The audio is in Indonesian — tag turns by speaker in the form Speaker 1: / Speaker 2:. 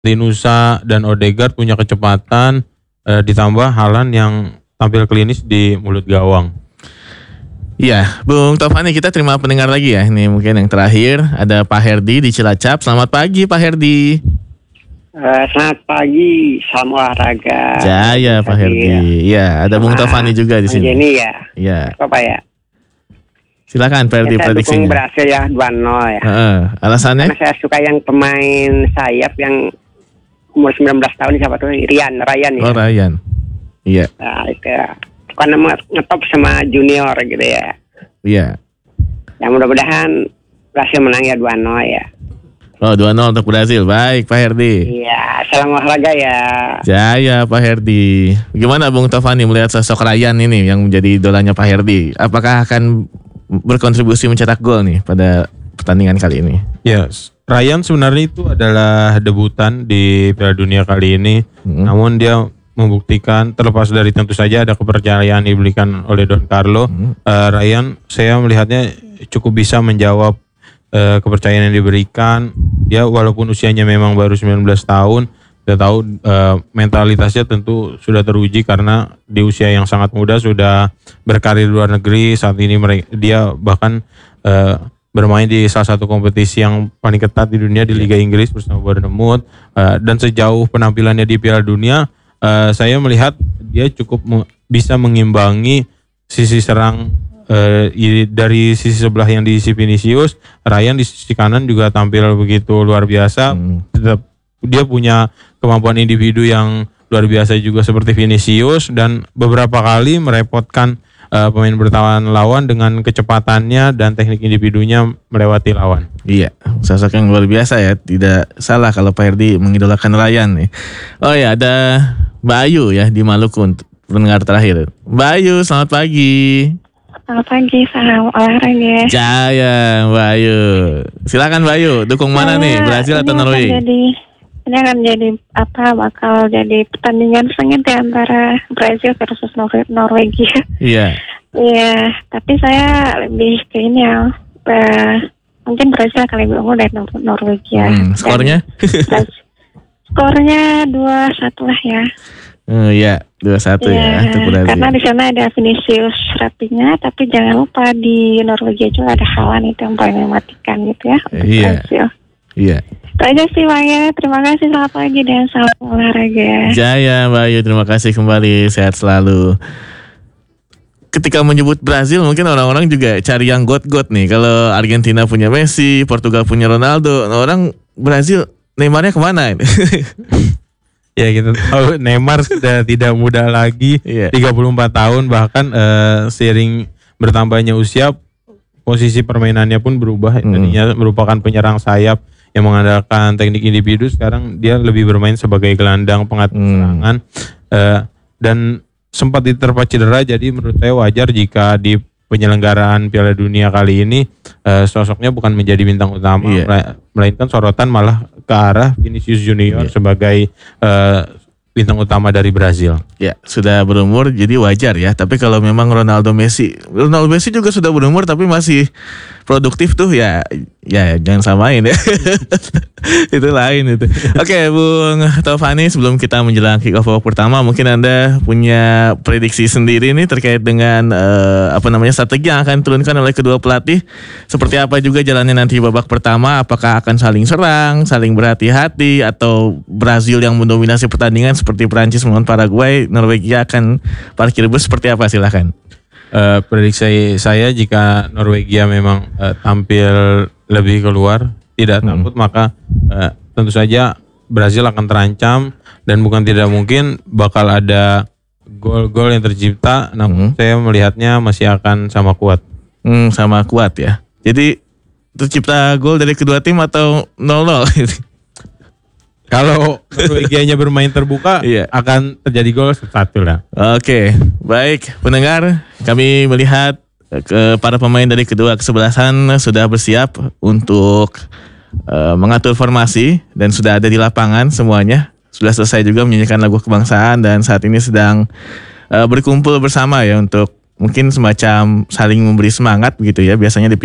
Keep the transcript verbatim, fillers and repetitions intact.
Speaker 1: Nusa dan Odegaard punya kecepatan, uh, ditambah Haaland yang tampil klinis di mulut gawang.
Speaker 2: Iya, Bung Tovani, kita terima pendengar lagi ya. Ini mungkin yang terakhir ada Pak Herdi di Cilacap. Selamat pagi Pak Herdi.
Speaker 3: Uh, selamat pagi, salam olahraga.
Speaker 2: Jaya Pak Herdi. Iya, ada Bung Tovani juga di sini.
Speaker 3: Ini ya.
Speaker 2: Iya.
Speaker 3: Apa ya?
Speaker 2: Silakan Pak Herdi,
Speaker 3: ya, saya
Speaker 2: prediksinya.
Speaker 3: dukung Brasil ya dua nol ya.
Speaker 2: Uh, alasannya?
Speaker 3: Karena saya suka yang pemain sayap yang umur sembilan belas tahun, siapa tuh? Ryan, Ryan ya.
Speaker 2: Oh, Ryan. Iya.
Speaker 3: Nah, itu ya. Karena ngetop sama junior gitu ya.
Speaker 2: Iya.
Speaker 3: Ya mudah-mudahan Brasil menang ya dua nol ya.
Speaker 2: Oh, dua nol untuk Brasil. Baik Pak Herdi.
Speaker 3: Iya, salam olahraga ya.
Speaker 2: Jaya Pak Herdi. Gimana Bung Tovani melihat sosok Ryan ini yang menjadi idolanya Pak Herdi? Apakah akan berkontribusi mencetak gol nih pada pertandingan kali ini?
Speaker 1: Ya, yes. Ryan sebenarnya itu adalah debutan di Piala Dunia kali ini. Hmm. Namun dia membuktikan, terlepas dari tentu saja ada kepercayaan diberikan oleh Don Carlo, hmm. uh, Ryan saya melihatnya cukup bisa menjawab uh, kepercayaan yang diberikan. Dia walaupun usianya memang baru sembilan belas tahun, kita tahu uh, mentalitasnya tentu sudah teruji karena di usia yang sangat muda sudah berkarir di luar negeri. Saat ini mereka, dia bahkan uh, bermain di salah satu kompetisi yang paling ketat di dunia di Liga Inggris bersama Bournemouth, uh, dan sejauh penampilannya di Piala Dunia, uh, saya melihat dia cukup me- bisa mengimbangi sisi serang uh, dari sisi sebelah yang diisi Vinicius. Ryan di sisi kanan juga tampil begitu luar biasa. Hmm. Tetap dia punya kemampuan individu yang luar biasa juga seperti Vinicius, dan beberapa kali merepotkan Uh, pemain bertahan lawan dengan kecepatannya dan teknik individunya melewati lawan.
Speaker 2: Iya, sosok yang luar biasa ya. Tidak salah kalau Pak Herdi mengidolakan Ryan nih. Oh ya, ada Mbak Ayu ya di Maluku untuk pendengar terakhir. Mbak Ayu, selamat pagi.
Speaker 4: Selamat pagi, salam olahraga.
Speaker 2: Jaya Mbak Ayu. Silakan Mbak Ayu, dukung mana
Speaker 4: Saya,
Speaker 2: nih, Brasil atau Norway?
Speaker 4: Jadi, ini akan jadi apa? Bakal jadi pertandingan sengit ya antara Brasil versus Nor- Norwegia.
Speaker 2: Iya.
Speaker 4: Iya, tapi saya lebih ke ini ya. Uh, mungkin Brasil akan lebih unggul dari Nor- Norwegia.
Speaker 2: Hmm, skornya?
Speaker 4: Dan, skornya dua satu lah ya.
Speaker 2: Oh iya, dua satu ya, untuk Brasil.
Speaker 4: Karena di sana ada Vinicius Rapinya, tapi jangan lupa di Norwegia juga ada Haaland, itu yang paling mematikan gitu ya.
Speaker 2: Iya.
Speaker 4: Brasil.
Speaker 2: Iya.
Speaker 4: Itu aja sih Pak ya. Terima kasih, selamat pagi dan salam olahraga.
Speaker 2: Jaya Mbak Ayu, terima kasih kembali, sehat selalu. Ketika menyebut Brazil mungkin orang-orang juga cari yang got-got nih. Kalau Argentina punya Messi, Portugal punya Ronaldo, orang Brazil Neymarnya kemana?
Speaker 1: Ya kita tahu Neymar sudah tidak muda lagi, yeah. tiga puluh empat tahun, bahkan uh, seiring bertambahnya usia posisi permainannya pun berubah. Mm. Tadinya merupakan penyerang sayap yang mengandalkan teknik individu, sekarang dia lebih bermain sebagai gelandang pengatur mm. serangan, uh, dan sempat diterpa cedera. Jadi menurut saya wajar jika di penyelenggaraan Piala Dunia kali ini uh, sosoknya bukan menjadi bintang utama, yeah. melainkan sorotan malah ke arah Vinicius Junior yeah. sebagai uh, bintang utama dari Brazil.
Speaker 2: Ya, sudah berumur jadi wajar ya. Tapi kalau memang Ronaldo Messi, Ronaldo Messi juga sudah berumur tapi masih produktif tuh ya, ya jangan samain ya. Itu lain itu. Oke, okay, Bung Tovani, sebelum kita menjelang kick off pertama, mungkin Anda punya prediksi sendiri nih terkait dengan uh, apa namanya strategi yang akan diturunkan oleh kedua pelatih. Seperti apa juga jalannya nanti babak pertama? Apakah akan saling serang, saling berhati-hati, atau Brazil yang mendominasi pertandingan seperti Prancis melawan Paraguay, Norwegia akan parkir bus, seperti apa? Silakan.
Speaker 1: Uh, prediksi saya jika Norwegia memang uh, tampil lebih keluar, tidak hmm. takut, maka uh, tentu saja Brazil akan terancam dan bukan tidak mungkin bakal ada gol-gol yang tercipta. Namun hmm. saya melihatnya masih akan sama kuat.
Speaker 2: Hmm, sama kuat ya. Jadi tercipta gol dari kedua tim atau nol nol?
Speaker 1: Kalau Norwegianya bermain terbuka, iya. akan terjadi gol satu lah.
Speaker 2: Oke, baik pendengar, kami melihat ke para pemain dari kedua kesebelasan sudah bersiap untuk uh, mengatur formasi dan sudah ada di lapangan semuanya. Sudah selesai juga menyanyikan lagu kebangsaan dan saat ini sedang uh, berkumpul bersama ya untuk mungkin semacam saling memberi semangat begitu ya. Biasanya di